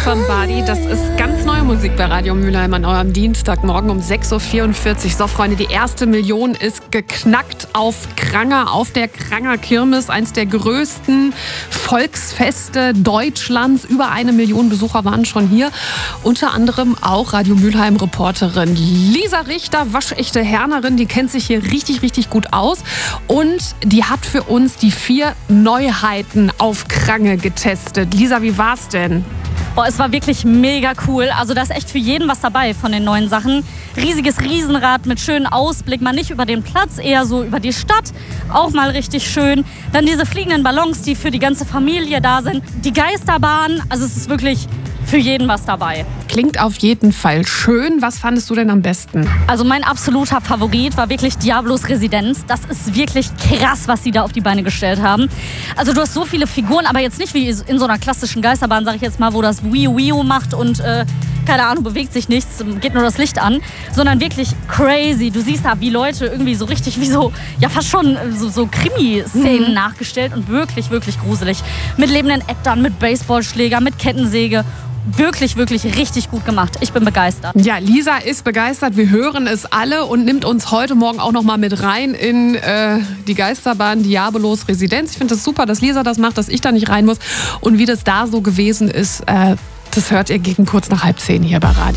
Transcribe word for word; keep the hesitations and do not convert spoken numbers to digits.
Somebody, das ist ganz neue Musik bei Radio Mülheim an eurem Dienstagmorgen um sechs Uhr vierundvierzig. So, Freunde, die erste Million ist geknackt auf Kranger, auf der Kranger Kirmes, eins der größten Volksfeste Deutschlands. Über eine Million Besucher waren schon hier. Unter anderem auch Radio Mülheim-Reporterin Lisa Richter, waschechte Hernerin, die kennt sich hier richtig, richtig gut aus. Und die hat für uns die vier Neuheiten auf Krange getestet. Lisa, wie war's denn? Oh, es war wirklich mega cool. Also da ist echt für jeden was dabei von den neuen Sachen. Riesiges Riesenrad mit schönem Ausblick, mal nicht über den Platz, eher so über die Stadt. Auch mal richtig schön. Dann diese fliegenden Ballons, die für die ganze Familie da sind. Die Geisterbahn, also es ist wirklich für jeden was dabei. Klingt auf jeden Fall schön. Was fandest du denn am besten? Also mein absoluter Favorit war wirklich Diablos Residenz. Das ist wirklich krass, was sie da auf die Beine gestellt haben. Also du hast so viele Figuren, aber jetzt nicht wie in so einer klassischen Geisterbahn, sag ich jetzt mal, wo das Wii Wii macht und äh, keine Ahnung, bewegt sich nichts, geht nur das Licht an, sondern wirklich crazy. Du siehst da, wie Leute irgendwie so richtig wie so, ja fast schon so, so Krimi-Szenen mhm. nachgestellt und wirklich, wirklich gruselig. Mit lebenden Äktern, mit Baseballschläger, mit Kettensäge. Wirklich, wirklich richtig gut gemacht. Ich bin begeistert. Ja, Lisa ist begeistert. Wir hören es alle und nimmt uns heute Morgen auch noch mal mit rein in äh, die Geisterbahn Diabolos Residenz. Ich finde es das super, dass Lisa das macht, dass ich da nicht rein muss. Und wie das da so gewesen ist, äh, das hört ihr gegen kurz nach halb zehn hier bei Radio.